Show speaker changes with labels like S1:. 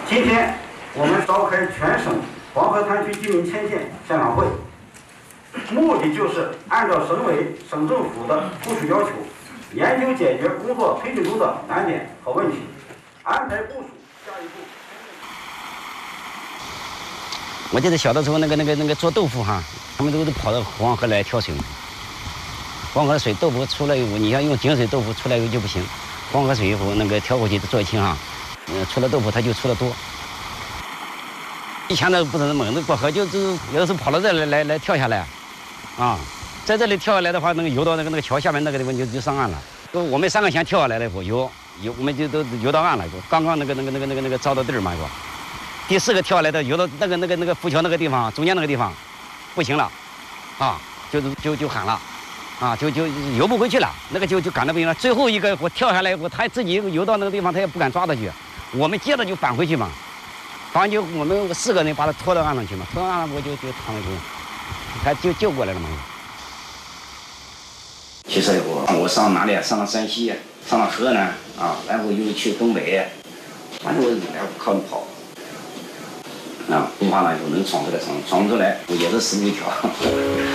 S1: 今天我们召开全省黄河滩区居民牵线现场会，目的就是按照省委、省政府的部署要求，研究解决工作推进中的难点和问题，安排部署下一步。
S2: 我记得小的时候那个做豆腐哈，他们都跑到黄河来挑水。黄河水豆腐出来以后，你要用井水豆腐出来以后就不行，黄河水以后那个挑过去做清哈，出了豆腐它就出得多。以前的不是猛子过河，就有的时候跑到这里来跳下来，啊，在这里跳下来的话，那个游到那个桥下面那个地方就上岸了。我们3个先跳下来了以后游，我们就都游到岸了，刚刚那个着到地儿嘛，是吧？第4个跳下来的游到那个浮桥那个地方，中间那个地方，不行了，啊，就喊了。啊，就游不回去了，那个就赶得不行了。最后一个我跳下来以后，他自己游到那个地方，他也不敢抓他去，我们接着就返回去嘛。反正就我们4个人把他拖到岸上去嘛，拖到岸上我就躺那边，他就救过来了嘛。其实我上哪里啊？上了山西，上了河南啊，然后又去东北，反正我靠着跑。啊，不怕了以后能闯出来，闯出来也是死路一条。